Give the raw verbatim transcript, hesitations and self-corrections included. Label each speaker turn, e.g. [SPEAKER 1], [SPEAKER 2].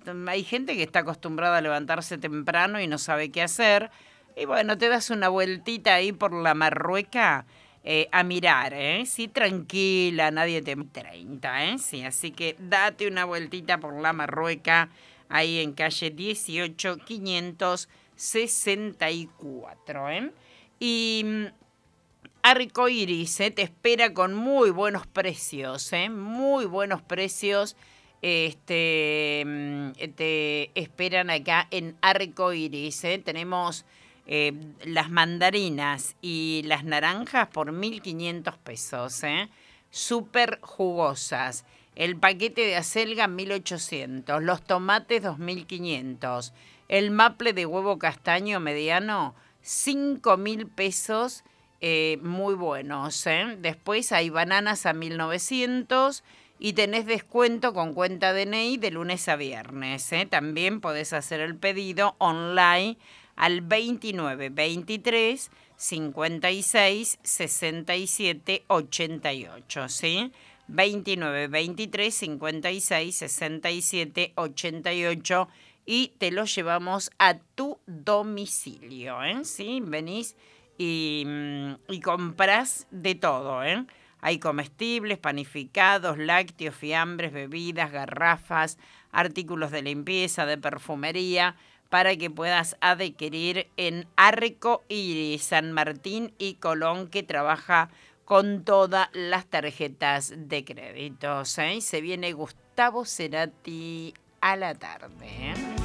[SPEAKER 1] hay gente que está acostumbrada a levantarse temprano y no sabe qué hacer. Y bueno, te das una vueltita ahí por la Marrueca eh, a mirar, ¿eh? Sí, tranquila, nadie te treinta, ¿eh? Sí, así que date una vueltita por la Marrueca ahí en calle dieciocho quinientos sesenta y cuatro, ¿eh? Y mm, Arcoiris, ¿eh? Te espera con muy buenos precios, ¿eh? Muy buenos precios. Este, mm, te esperan acá en Arcoiris, ¿eh? Tenemos eh, las mandarinas y las naranjas por mil quinientos pesos, ¿eh? Súper jugosas. El paquete de acelga mil ochocientos, los tomates dos mil quinientos, el maple de huevo castaño mediano cinco mil pesos, eh, muy buenos, ¿eh? Después hay bananas a mil novecientos y tenés descuento con cuenta D N I de lunes a viernes, ¿eh? También podés hacer el pedido online al veintinueve veintitrés cincuenta y seis sesenta y siete ochenta y ocho, ¿sí? veintinueve veintitrés cincuenta y seis sesenta y siete ochenta y ocho y te lo llevamos a tu domicilio, ¿eh? ¿Sí? Venís y, mm, y compras de todo, ¿eh? Hay comestibles, panificados, lácteos, fiambres, bebidas, garrafas, artículos de limpieza, de perfumería, para que puedas adquirir en Arcoiris, San Martín y Colón, que trabaja con todas las tarjetas de créditos, ¿eh? Se viene Gustavo Cerati a la tarde, ¿eh?